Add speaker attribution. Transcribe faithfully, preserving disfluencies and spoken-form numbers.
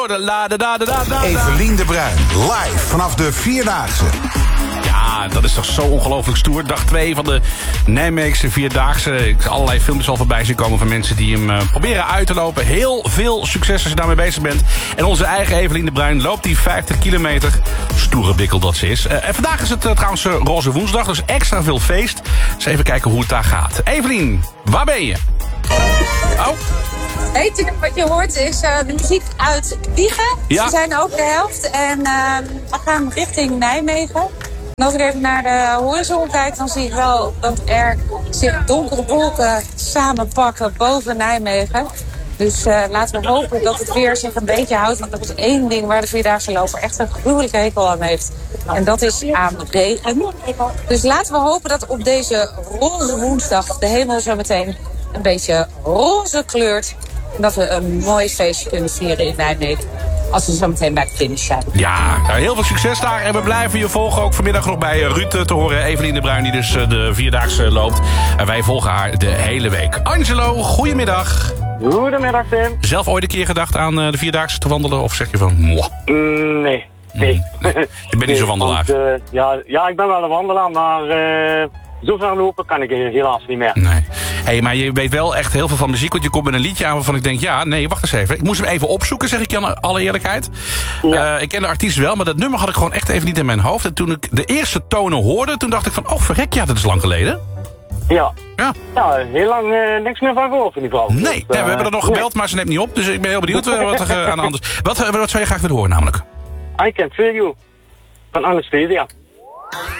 Speaker 1: Evelien de Bruin, live vanaf de Vierdaagse.
Speaker 2: Ja, dat is toch zo ongelooflijk stoer. Dag twee van de Nijmeegse Vierdaagse. Ik heb allerlei filmpjes al voorbij zien komen van mensen die hem uh, proberen uit te lopen. Heel veel succes als je daarmee bezig bent. En onze eigen Evelien de Bruin loopt die vijftig kilometer. Stoere bikkel dat ze is. Uh, en vandaag is het uh, trouwens uh, Roze Woensdag, dus extra veel feest. Dus even kijken hoe het daar gaat. Evelien, waar ben je? Oh.
Speaker 3: Hey, wat je hoort is uh, de muziek uit Wijchen.
Speaker 2: Ja.
Speaker 3: We zijn ook de helft en uh, we gaan richting Nijmegen. En als ik even naar de horizon kijk, dan zie ik wel dat er zich donkere wolken samenpakken boven Nijmegen. Dus uh, laten we hopen dat het weer zich een beetje houdt. Want dat is één ding waar de Vierdaagse loper echt een gruwelijke hekel aan heeft. En dat is aan regen. Dus laten we hopen dat op deze roze woensdag de hemel zo meteen een beetje roze kleurt. En dat we een mooi feestje kunnen vieren in Nijmegen. Als we zo meteen bij de finish zijn.
Speaker 2: Ja, heel veel succes daar. En we blijven je volgen ook vanmiddag nog bij Ruud te horen. Evelien de Bruin die dus de Vierdaagse loopt. En wij volgen haar de hele week. Angelo, goedemiddag.
Speaker 4: Goedemiddag, Tim.
Speaker 2: Zelf ooit een keer gedacht aan de Vierdaagse te wandelen? Of zeg je van... Mwah?
Speaker 4: Mm, nee. Nee.
Speaker 2: nee. Je bent niet zo'n wandelaar.
Speaker 4: Want, uh, ja, ja, ik ben wel een wandelaar, maar uh, zo ver lopen kan ik helaas niet meer.
Speaker 2: Nee. Hey, maar je weet wel echt heel veel van muziek, want je komt met een liedje aan waarvan ik denk, ja, nee, wacht eens even. Ik moest hem even opzoeken, zeg ik je aan alle eerlijkheid. Ja. Uh, ik ken de artiest wel, maar dat nummer had ik gewoon echt even niet in mijn hoofd. En toen ik de eerste tonen hoorde, toen dacht ik van, oh verrek, ja, dat is lang geleden.
Speaker 4: Ja.
Speaker 2: Ja,
Speaker 4: ja heel lang uh, niks meer van gehoord in ieder geval.
Speaker 2: Nee,
Speaker 4: dus,
Speaker 2: uh, nee we hebben er nog gebeld, nee. Maar ze neemt niet op. Dus ik ben heel benieuwd uh, wat er uh, aan de hand is. Wat, uh, wat zou je graag willen horen namelijk?
Speaker 4: I Can't Feel You, van Anastasia.